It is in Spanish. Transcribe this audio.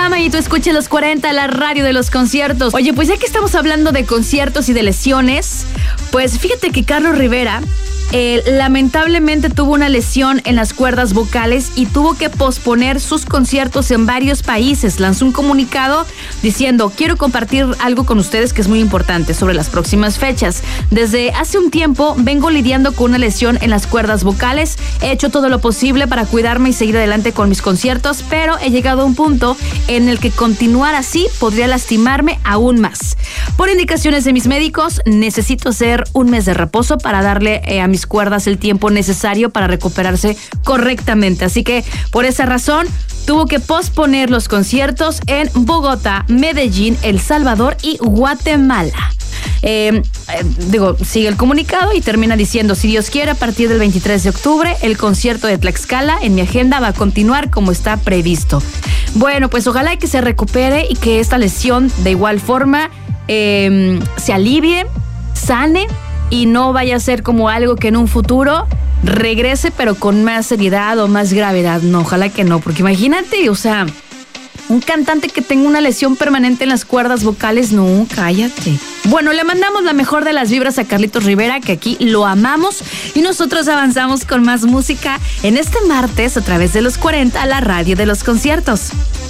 Gama y tú escuchas los 40, la radio de los conciertos. Oye, pues ya que estamos hablando de conciertos y de lesiones, pues fíjate que Carlos Rivera lamentablemente tuvo una lesión en las cuerdas vocales y tuvo que posponer sus conciertos en varios países. Lanzó un comunicado diciendo: quiero compartir algo con ustedes que es muy importante sobre las próximas fechas. Desde hace un tiempo vengo lidiando con una lesión en las cuerdas vocales. He hecho todo lo posible para cuidarme y seguir adelante con mis conciertos, pero he llegado a un punto en el que continuar así podría lastimarme aún más. Por indicaciones de mis médicos, necesito hacer un mes de reposo para darle a mis cuerdas el tiempo necesario para recuperarse correctamente. Así que por esa razón tuvo que posponer los conciertos en Bogotá, Medellín, El Salvador y Guatemala. Sigue el comunicado y termina diciendo: si Dios quiere, a partir del 23 de octubre, el concierto de Tlaxcala en mi agenda va a continuar como está previsto. Bueno, pues ojalá que se recupere y que esta lesión de igual forma se alivie, sane y no vaya a ser como algo que en un futuro regrese pero con más seriedad o más gravedad. No, ojalá que no, porque imagínate, o sea, un cantante que tenga una lesión permanente en las cuerdas vocales, no, cállate. Bueno, le mandamos la mejor de las vibras a Carlitos Rivera, que aquí lo amamos, y nosotros avanzamos con más música en este martes a través de los 40, la radio de los conciertos.